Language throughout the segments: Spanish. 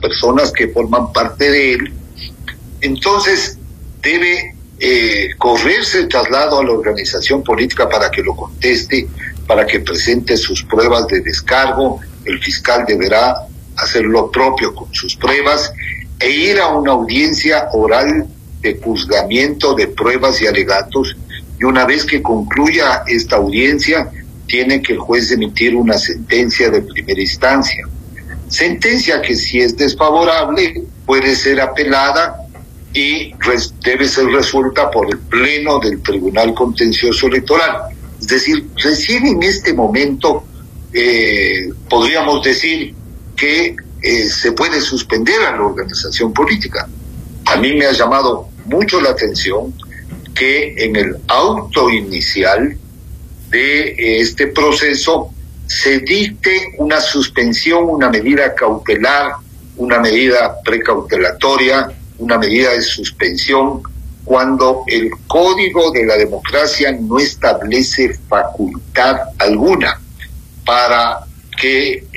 personas que forman parte de él. Entonces debe correrse el traslado a la organización política para que lo conteste, para que presente sus pruebas de descargo. El fiscal deberá hacer lo propio con sus pruebas e ir a una audiencia oral de juzgamiento de pruebas y alegatos, y una vez que concluya esta audiencia tiene que el juez emitir una sentencia de primera instancia, sentencia que, si es desfavorable, puede ser apelada y debe ser resuelta por el Pleno del Tribunal Contencioso Electoral. Es decir, recién en este momento podríamos decir que se puede suspender a la organización política. A mí me ha llamado mucho la atención que en el auto inicial de este proceso se dicte una suspensión, una medida cautelar, una medida precautelatoria, una medida de suspensión, cuando el Código de la Democracia no establece facultad alguna para que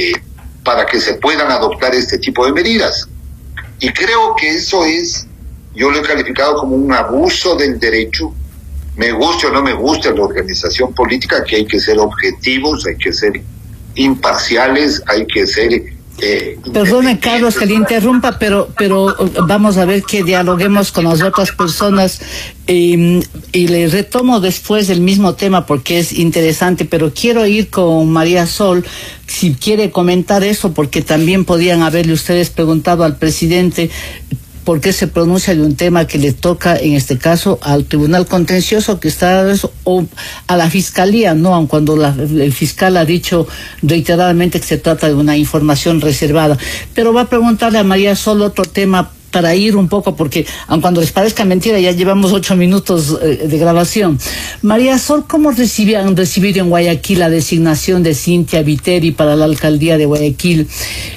se puedan adoptar este tipo de medidas. Y creo que eso yo lo he calificado como un abuso del derecho. Me guste o no me guste la organización política, que hay que ser objetivos, hay que ser imparciales, hay que ser... Perdone, Carlos, que le interrumpa, pero vamos a ver que dialoguemos con las otras personas y le retomo después el mismo tema porque es interesante, pero quiero ir con María Sol, si quiere comentar eso, porque también podían haberle ustedes preguntado al presidente por qué se pronuncia de un tema que le toca, en este caso, al Tribunal Contencioso, que está o a la Fiscalía, ¿no? Aun cuando el fiscal ha dicho reiteradamente que se trata de una información reservada. Pero va a preguntarle a María Sol otro tema para ir un poco, porque aun cuando les parezca mentira, ya llevamos 8 minutos de grabación. María Sol, ¿cómo han recibido en Guayaquil la designación de Cynthia Viteri para la alcaldía de Guayaquil?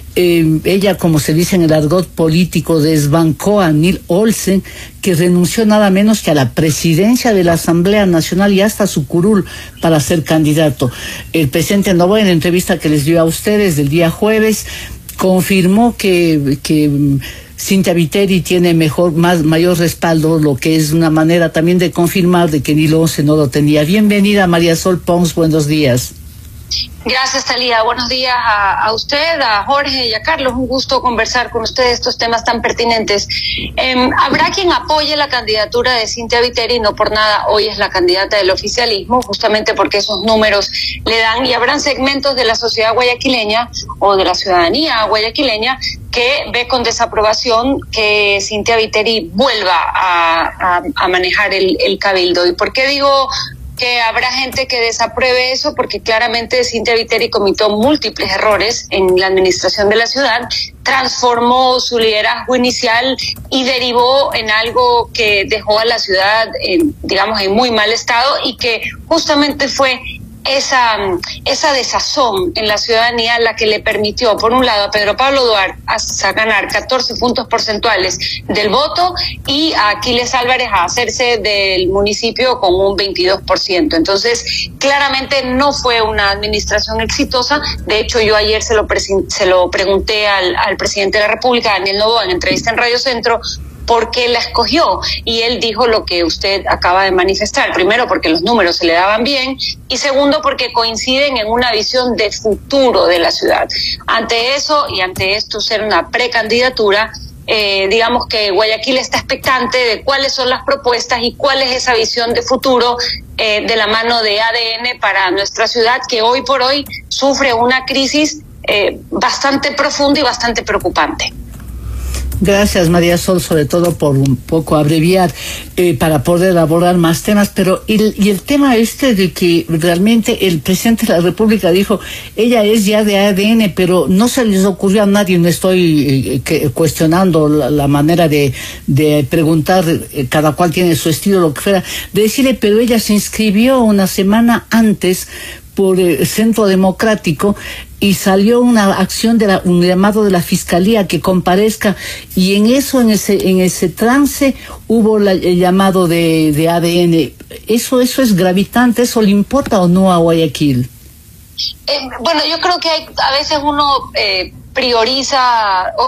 Ella, como se dice en el argot político, desbancó a Neil Olsen, que renunció nada menos que a la presidencia de la Asamblea Nacional y hasta su curul para ser candidato. El presidente Noboa, en la entrevista que les dio a ustedes del día jueves, confirmó que Cynthia Viteri tiene mayor respaldo, lo que es una manera también de confirmar de que Neil Olsen no lo tenía. Bienvenida, María Sol Pons, buenos días. Gracias, Talía. Buenos días a usted, a Jorge y a Carlos. Un gusto conversar con ustedes estos temas tan pertinentes. Habrá quien apoye la candidatura de Cynthia Viteri, no por nada hoy es la candidata del oficialismo, justamente porque esos números le dan, y habrán segmentos de la sociedad guayaquileña o de la ciudadanía guayaquileña que ve con desaprobación que Cynthia Viteri vuelva a manejar el cabildo. ¿Y por qué digo que habrá gente que desapruebe eso? Porque claramente Cynthia Viteri cometió múltiples errores en la administración de la ciudad, transformó su liderazgo inicial y derivó en algo que dejó a la ciudad, digamos, en muy mal estado, y que justamente fue esa desazón en la ciudadanía la que le permitió, por un lado, a Pedro Pablo Duarte a ganar 14 puntos porcentuales del voto y a Aquiles Álvarez a hacerse del municipio con un 22%. Entonces, claramente no fue una administración exitosa. De hecho, yo ayer se lo pregunté al presidente de la República, Daniel Noboa, en entrevista en Radio Centro, por qué la escogió, y él dijo lo que usted acaba de manifestar. Primero, porque los números se le daban bien, y segundo, porque coinciden en una visión de futuro de la ciudad. Ante eso, y ante esto ser una precandidatura, digamos que Guayaquil está expectante de cuáles son las propuestas y cuál es esa visión de futuro de la mano de ADN para nuestra ciudad, que hoy por hoy sufre una crisis bastante profunda y bastante preocupante. Gracias, María Sol, sobre todo por un poco abreviar para poder abordar más temas, pero y el tema de que realmente el presidente de la República dijo, ella es ya de ADN, pero no se les ocurrió a nadie, no estoy cuestionando la manera de preguntar, cada cual tiene su estilo, lo que fuera, de decirle, pero ella se inscribió una semana antes por el Centro Democrático y salió una acción un llamado de la Fiscalía que comparezca, y en ese trance hubo el llamado de ADN. Eso es gravitante. ¿Eso le importa o no a Guayaquil? Bueno, yo creo que a veces uno prioriza